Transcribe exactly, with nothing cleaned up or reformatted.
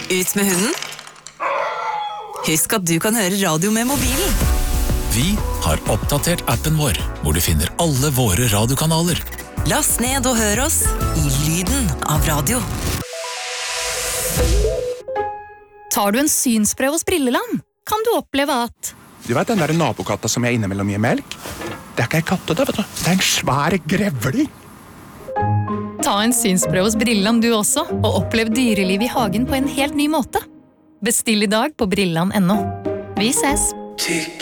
Ut med hunden. Husk at du kan høre radio med mobilen. Vi har oppdatert appen vår, hvor du finner alle våre radiokanaler. Last ned og hør oss i lyden av radio. Tar du en synsprøve hos Brilleland, kan du oppleve at... Du vet den der nabokatta som jeg innimellom gir melk? Det er ikke en katte, det, vet du. Det er en svær grevling. Ta en synsprøve hos Brilleland du også, og opplev dyreliv i hagen på en helt ny måte. Bestill i dag på brilland punktum no. Vi ses!